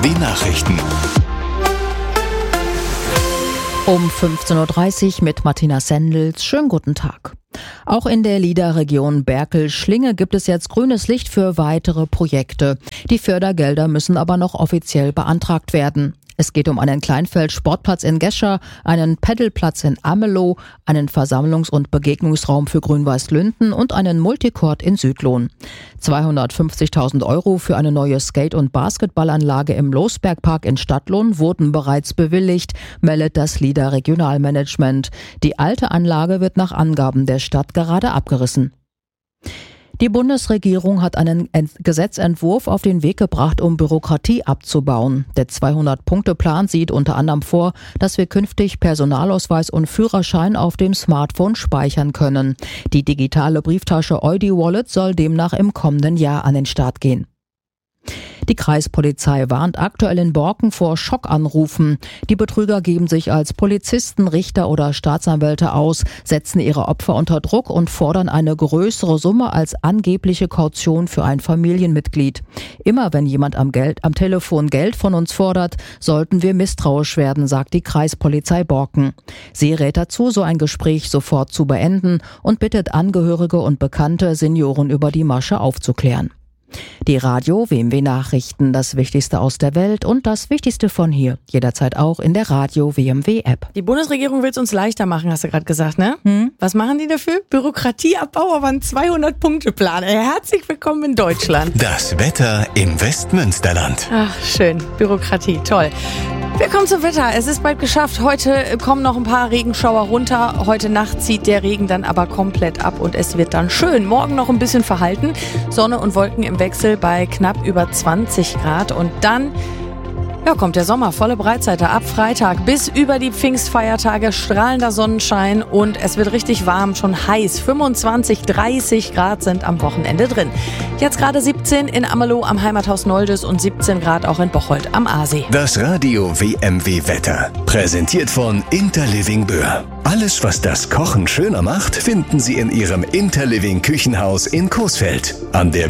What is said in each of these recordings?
Die Nachrichten. Um 15.30 Uhr mit Martina Sendels. Schönen guten Tag. Auch in der LIDA-Region Berkel-Schlinge gibt es jetzt grünes Licht für weitere Projekte. Die Fördergelder müssen aber noch offiziell beantragt werden. Es geht um einen Kleinfeld-Sportplatz in Gescher, einen Paddelplatz in Amelow, einen Versammlungs- und Begegnungsraum für Grünweiß-Lünden und einen Multicourt in Südlohn. 250.000 € für eine neue Skate- und Basketballanlage im Losbergpark in Stadtlohn wurden bereits bewilligt, meldet das LIDA Regionalmanagement. Die alte Anlage wird nach Angaben der Stadt gerade abgerissen. Die Bundesregierung hat einen Gesetzentwurf auf den Weg gebracht, um Bürokratie abzubauen. Der 200-Punkte-Plan sieht unter anderem vor, dass wir künftig Personalausweis und Führerschein auf dem Smartphone speichern können. Die digitale Brieftasche Eudi Wallet soll demnach im kommenden Jahr an den Start gehen. Die Kreispolizei warnt aktuell in Borken vor Schockanrufen. Die Betrüger geben sich als Polizisten, Richter oder Staatsanwälte aus, setzen ihre Opfer unter Druck und fordern eine größere Summe als angebliche Kaution für ein Familienmitglied. Immer wenn jemand am Telefon Geld von uns fordert, sollten wir misstrauisch werden, sagt die Kreispolizei Borken. Sie rät dazu, so ein Gespräch sofort zu beenden und bittet Angehörige und bekannte Senioren über die Masche aufzuklären. Die Radio-WMW Nachrichten, das Wichtigste aus der Welt und das Wichtigste von hier. Jederzeit auch in der Radio-WMW-App. Die Bundesregierung will es uns leichter machen, hast du gerade gesagt, ne? Was machen die dafür? Bürokratieabbau, aber ein 200-Punkte-Plan. Herzlich willkommen in Deutschland. Das Wetter im Westmünsterland. Ach, schön. Bürokratie, toll. Wir kommen zum Wetter. Es ist bald geschafft. Heute kommen noch ein paar Regenschauer runter. Heute Nacht zieht der Regen dann aber komplett ab und es wird dann schön. Morgen noch ein bisschen verhalten. Sonne und Wolken im Wechsel bei knapp über 20 Grad. Und dann kommt der Sommer, volle Breitseite. Ab Freitag bis über die Pfingstfeiertage strahlender Sonnenschein und es wird richtig warm, schon heiß. 25, 30 Grad sind am Wochenende drin. Jetzt gerade 17 in Amelow am Heimathaus Noldes und 17 Grad auch in Bocholt am Aasee. Das Radio-WMW Wetter. Präsentiert von Interliving Böhr. Alles, was das Kochen schöner macht, finden Sie in Ihrem Interliving Küchenhaus in Coesfeld an der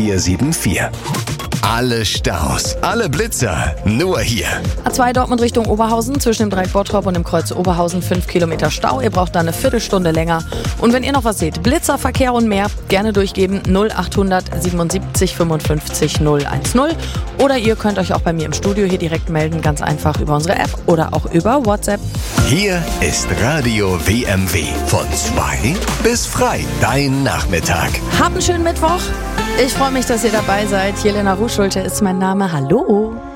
B474. Alle Staus, alle Blitzer, nur hier. A2 Dortmund Richtung Oberhausen, zwischen dem Dreieck Bottrop und dem Kreuz Oberhausen 5 Kilometer Stau. Ihr braucht da eine Viertelstunde länger. Und wenn ihr noch was seht, Blitzerverkehr und mehr, gerne durchgeben 0800 77 55 010. Oder ihr könnt euch auch bei mir im Studio hier direkt melden, ganz einfach über unsere App oder auch über WhatsApp. Hier ist Radio WMW von 2 bis frei, dein Nachmittag. Habt einen schönen Mittwoch. Ich freue mich, dass ihr dabei seid. Jelena Ruhschulte ist mein Name. Hallo.